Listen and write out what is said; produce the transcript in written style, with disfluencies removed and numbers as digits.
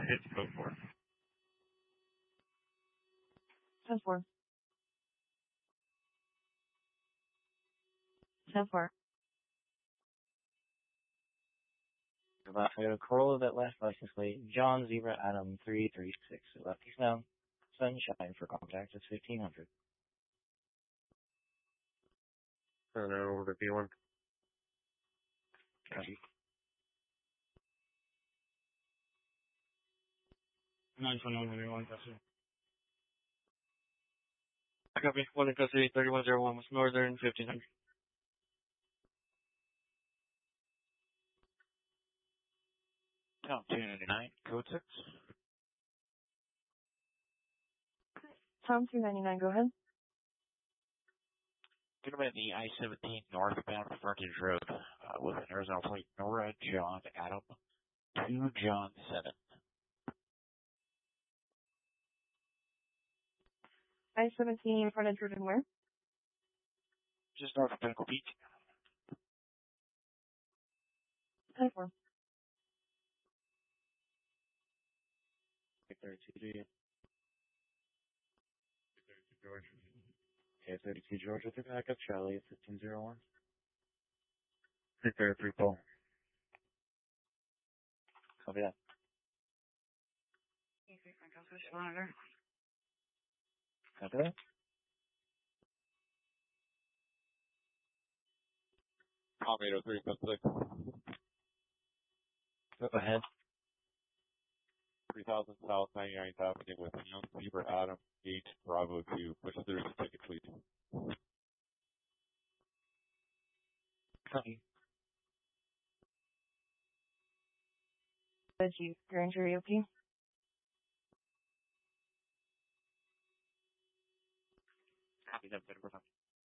hit code 4. 10-4. 10-4. Corolla that last license plate, John Zebra Adam 336. Left eastbound, Sunshine for contact is 1500. And then over to P1. Copy. 921 custody. Copy. 1 in custody, 3101 West Northern, 1500. Tom 299, code 6. Tom 299, go ahead. Gonna be at the I-17 northbound frontage road with an Arizona plate, Nora John Adam 2 John 7. I-17 frontage road and where? Just north of Pinnacle Peak. 10-4. 32 George. Okay, 32 Georgia to backup, Charlie at 1501. Prepare 3 Paul. Copy that. Copy that. Palmetto 356. Go ahead. 3000 South 99th Avenue with Young Zebra Adam 8 Bravo 2. Push through the ticket, please. Copy. Did you grand jury OP? Copy that, 10%.